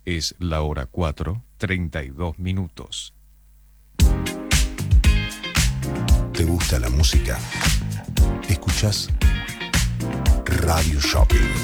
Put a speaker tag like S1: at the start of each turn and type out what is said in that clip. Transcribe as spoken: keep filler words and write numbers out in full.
S1: Es la hora cuatro, treinta y dos minutos.
S2: ¿Te gusta la música? ¿Escuchás Radio Shopping?